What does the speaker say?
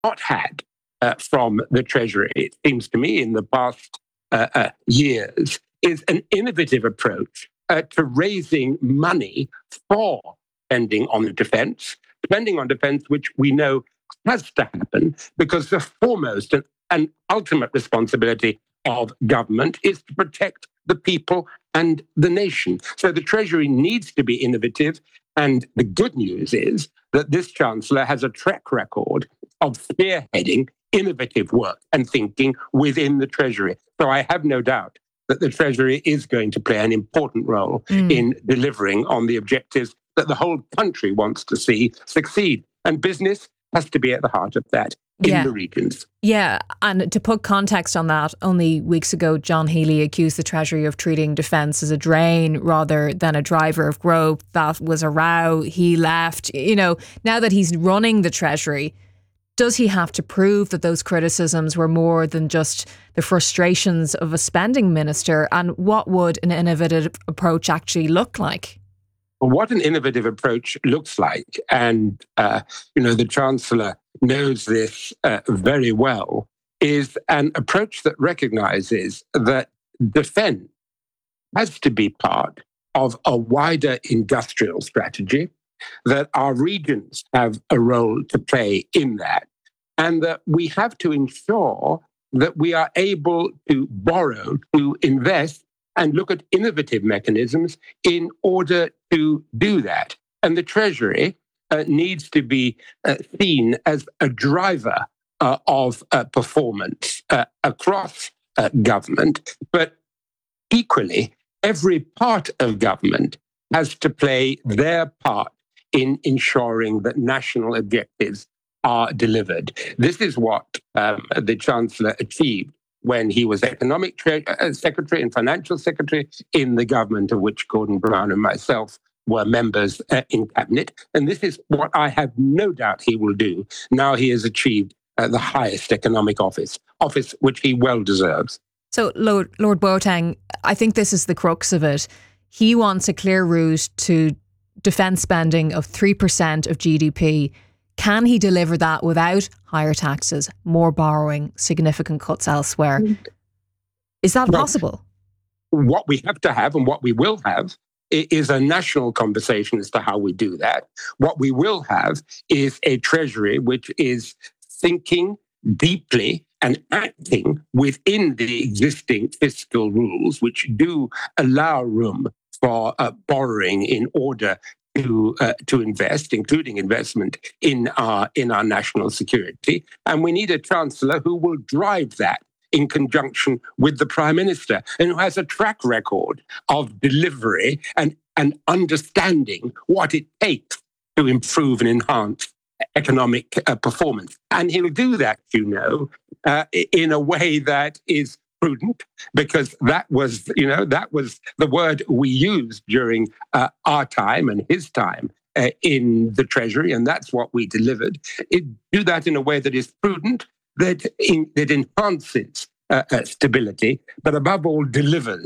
not had from the Treasury, it seems to me, in the past years, is an innovative approach to raising money for spending on defense, which we know has to happen because the foremost and ultimate responsibility of government is to protect the people and the nation. So the Treasury needs to be innovative. And the good news is that this Chancellor has a track record of spearheading innovative work and thinking within the Treasury. So I have no doubt that the Treasury is going to play an important role in delivering on the objectives that the whole country wants to see succeed. And business has to be at the heart of that in the regions. Yeah, and to put context on that, only weeks ago, John Healey accused the Treasury of treating defence as a drain rather than a driver of growth. That was a row. He left. Now that he's running the Treasury, does he have to prove that those criticisms were more than just the frustrations of a spending minister? And what would an innovative approach actually look like? What an innovative approach looks like, and the Chancellor knows this very well, is an approach that recognises that defence has to be part of a wider industrial strategy, that our regions have a role to play in that, and that we have to ensure that we are able to borrow, to invest, and look at innovative mechanisms in order to do that. And the Treasury needs to be seen as a driver of performance across government. But equally, every part of government has to play their part in ensuring that national objectives are delivered. This is what the Chancellor achieved when he was Economic Secretary and Financial Secretary in the government of which Gordon Brown and myself were members in cabinet. And this is what I have no doubt he will do now he has achieved the highest economic office which he well deserves. So, Lord Boateng, I think this is the crux of it. He wants a clear route to defence spending of 3% of GDP. Can he deliver that without higher taxes, more borrowing, significant cuts elsewhere? Is that possible? What we have to have and what we will have is a national conversation as to how we do that. What we will have is a Treasury which is thinking deeply and acting within the existing fiscal rules, which do allow room for borrowing in order to invest, including investment in our national security. And we need a Chancellor who will drive that in conjunction with the Prime Minister and who has a track record of delivery and understanding what it takes to improve and enhance economic performance. And he'll do that, in a way that is prudent, because that was the word we used during our time and his time in the Treasury, and that's what we delivered. Do that in a way that is prudent, that enhances stability, but above all delivers